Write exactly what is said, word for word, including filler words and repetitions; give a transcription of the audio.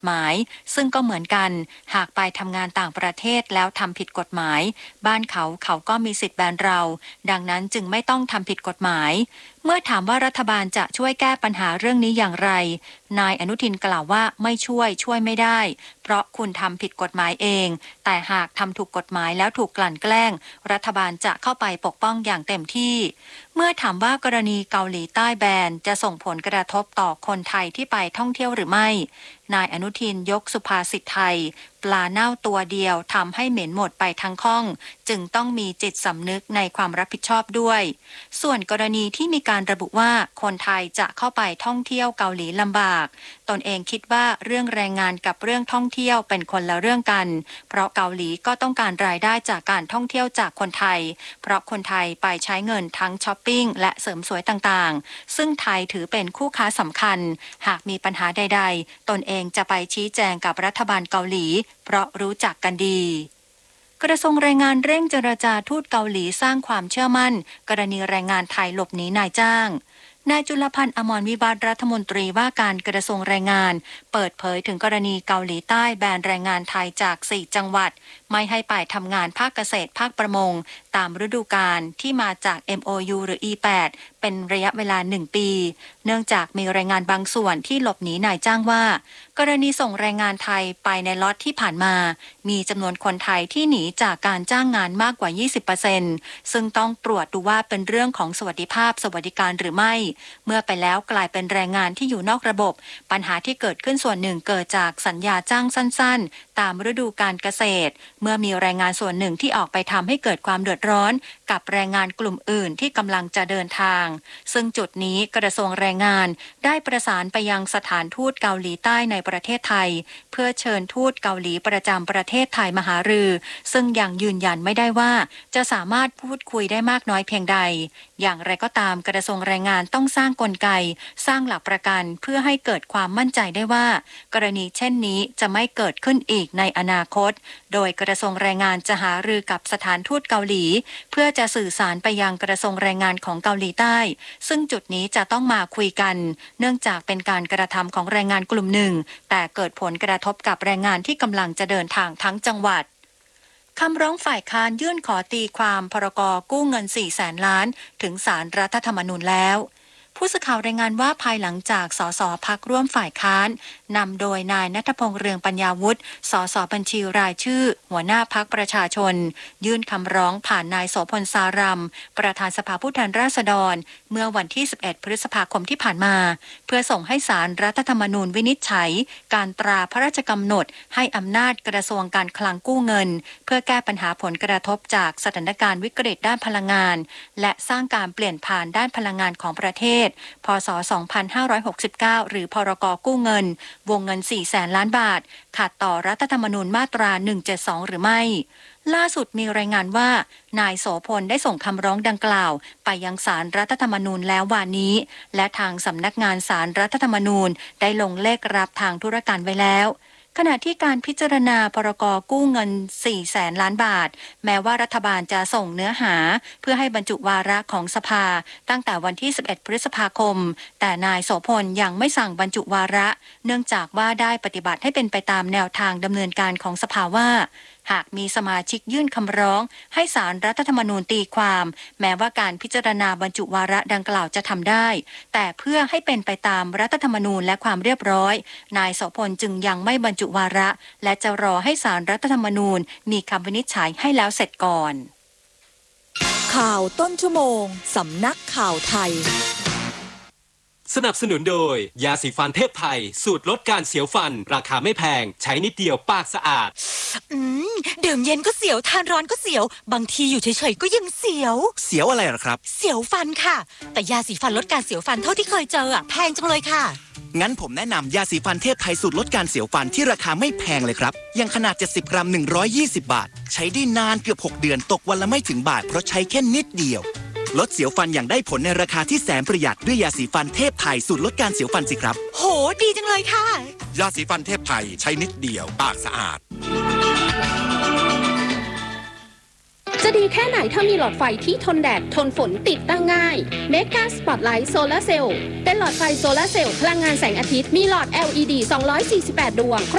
หมายซึ่งก็เหมือนกันหากไปทำงานต่างประเทศแล้วทำผิดกฎหมายบ้านเขาเขาก็มีสิทธิ์แบนเราดังนั้นจึงไม่ต้องทำผิดกฎหมายเมื่อถามว่ารัฐบาลจะช่วยแก้ปัญหาเรื่องนี้อย่างไรนายอนุทินกล่าวว่าไม่ช่วยช่วยไม่ได้เพราะคุณทำผิดกฎหมายเองแต่หากทำถูกกฎหมายแล้วถูกกลั่นแกล้งรัฐบาลจะเข้าไปปกป้องอย่างเต็มที่เมื่อถามว่ากรณีเกาหลีใต้แบนจะส่งผลกระทบต่อคนไทยที่ไปท่องเที่ยวหรือไม่นายอนุทินยกสุภาษิตไทยปลาเน่าตัวเดียวทำให้เหม็นหมดไปทั้งข้องจึงต้องมีจิตสำนึกในความรับผิดชอบด้วยส่วนกรณีที่มีการระบุว่าคนไทยจะเข้าไปท่องเที่ยวเกาหลีลำบากตนเองคิดว่าเรื่องแรงงานกับเรื่องท่องเที่ยวเป็นคนละเรื่องกันเพราะเกาหลีก็ต้องการรายได้จากการท่องเที่ยวจากคนไทยเพราะคนไทยไปใช้เงินทั้งช้อปปิ้งและเสริมสวยต่างๆซึ่งไทยถือเป็นคู่ค้าสำคัญหากมีปัญหาใดๆตนเองจะไปชี้แจงกับรัฐบาลเกาหลีเพราะรู้จักกันดีกระทรวงแรงงานเร่งเจรจาทูตเกาหลีสร้างความเชื่อมั่นกรณีแรงงานไทยหลบหนีนายจ้างนายจุลพันธ์อมรวิวัฒน์รัฐมนตรีว่าการกระทรวงแรงงานเปิดเผยถึงกรณีเกาหลีใต้แบนแรงงานไทยจากสี่จังหวัดไม่ให้ไปทำงานภาคเกษตรภาคประมงตามฤดูกาลที่มาจาก เอ็ม โอ ยู หรือ อี แปด เป็นระยะเวลาหนึ่งปีเนื่องจากมีแรงงานบางส่วนที่หลบหนีนายจ้างว่ากรณีส่งแรงงานไทยไปในล็อตที่ผ่านมามีจำนวนคนไทยที่หนีจากการจ้างงานมากกว่า ยี่สิบเปอร์เซ็นต์ ซึ่งต้องตรวจดูว่าเป็นเรื่องของสวัสดิภาพสวัสดิการหรือไม่เมื่อไปแล้วกลายเป็นแรงงานที่อยู่นอกระบบปัญหาที่เกิดขึ้นส่วนหนึ่งเกิดจากสัญญาจ้างสั้นๆตามฤดูการเกษตรเมื่อมีแรงงานส่วนหนึ่งที่ออกไปทำให้เกิดความเดือดร้อนกับแรงงานกลุ่มอื่นที่กำลังจะเดินทางซึ่งจุดนี้กระทรวงแรงงานได้ประสานไปยังสถานทูตเกาหลีใต้ในประเทศไทยเพื่อเชิญทูตเกาหลีประจำประเทศไทยมาหารือซึ่งยังยืนยันไม่ได้ว่าจะสามารถพูดคุยได้มากน้อยเพียงใดอย่างไรก็ตามกระทรวงแรงงานต้องสร้างกลไกสร้างหลักประกันเพื่อให้เกิดความมั่นใจได้ว่ากรณีเช่นนี้จะไม่เกิดขึ้นอีกในอนาคตโดยกระทรวงแรงงานจะหารือกับสถานทูตเกาหลีเพื่อจะสื่อสารไปยังกระทรวงแรงงานของเกาหลีใต้ซึ่งจุดนี้จะต้องมาคุยกันเนื่องจากเป็นการกระทำของแรงงานกลุ่มหนึ่งแต่เกิดผลกระทบกับแรงงานที่กำลังจะเดินทางทั้งจังหวัดคำร้องฝ่ายค้านยื่นขอตีความพรกกู้เงินสี่แสนล้านถึงศาลรัฐธรรมนูญแล้วผู้สื่อข่าวรายงานว่าภายหลังจากสสพักร่วมฝ่ายค้านนำโดยนายณัฐพงษ์เรืองปัญญาวุฒิสสบัญชีรายชื่อหัวหน้าพรรคประชาชนยื่นคำร้องผ่านนายโสพลสารัมประธานสภาผู้แทนราษฎรเมื่อวันที่สิบเอ็ดพฤษภาคมที่ผ่านมาเพื่อส่งให้ศาลรัฐธรรมนูญวินิจฉัยการตราพระราชกำหนดให้อำนาจกระทรวงการคลังกู้เงินเพื่อแก้ปัญหาผลกระทบจากสถานการณ์วิกฤตด้านพลังงานและสร้างการเปลี่ยนผ่านด้านพลังงานของประเทศพ.ศ. สองพันห้าร้อยหกสิบเก้า หรือพรกกู้เงินวงเงินสี่แสนล้านบาทขัดต่อรัฐธรรมนูญมาตราหนึ่งเจ็ดสองหรือไม่ล่าสุดมีรายงานว่านายโสพลได้ส่งคำร้องดังกล่าวไปยังศาลรัฐธรรมนูญแล้ววันนี้และทางสำนักงานศาลรัฐธรรมนูญได้ลงเลขรับทางธุรการไว้แล้วขณะที่การพิจารณาพรกกู้เงินสี่แสนล้านบาทแม้ว่ารัฐบาลจะส่งเนื้อหาเพื่อให้บรรจุวาระของสภาตั้งแต่วันที่สิบเอ็ดพฤษภาคมแต่นายโสพลยังไม่สั่งบรรจุวาระเนื่องจากว่าได้ปฏิบัติให้เป็นไปตามแนวทางดำเนินการของสภาว่าหากมีสมาชิกยื่นคำร้องให้ศาลรัฐธรรมนูญตีความแม้ว่าการพิจารณาบรรจุวาระดังกล่าวจะทำได้แต่เพื่อให้เป็นไปตามรัฐธรรมนูญและความเรียบร้อยนายโสพลจึงยังไม่บรรจุวาระและจะรอให้ศาลรัฐธรรมนูญมีคำวินิจฉัยให้แล้วเสร็จก่อนข่าวต้นชั่วโมงสำนักข่าวไทยสนับสนุนโดยยาสีฟันเทพไทยสูตรลดการเสียวฟันราคาไม่แพงใช้นิดเดียวปากสะอาดอืมดื่มเย็นก็เสียวทานร้อนก็เสียวบางทีอยู่เฉยๆก็ยังเสียวเสียวอะไรหรอครับเสียวฟันค่ะแต่ยาสีฟันลดการเสียวฟันเท่าที่เคยเจออ่ะแพงจังเลยค่ะงั้นผมแนะนำยาสีฟันเทพไทยสูตรลดการเสียวฟันที่ราคาไม่แพงเลยครับยังขนาดเจ็ดสิบกรัมหนึ่งร้อยยี่สิบบาทใช้ได้นานเกือบหกเดือนตกวันละไม่ถึงบาทเพราะใช้แค่นิดเดียวลดเสียวฟันอย่างได้ผลในราคาที่แสนประหยัดด้วยยาสีฟันเทพไทยสูตรลดการเสียวฟันสิครับโหดีจังเลยค่ะยาสีฟันเทพไทยใช้นิดเดียวปากสะอาดจะดีแค่ไหนถ้ามีหลอดไฟที่ทนแดดทนฝนติดตั้งง่าย Mega Spotlight Solar Cell เป็นหลอดไฟโซลาร์เซลล์พลังงานแสงอาทิตย์มีหลอด แอล อี ดี สองร้อยสี่สิบแปด ดวง